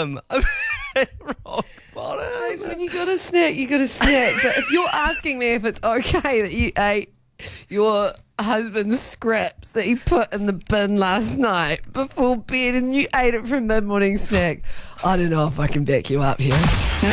bottom. Rock bottom. When you got a snack, you got a snack. But if you're asking me if it's okay that you ate your husband's scraps that he put in the bin last night before bed and you ate it for a mid-morning snack, I don't know if I can back you up here.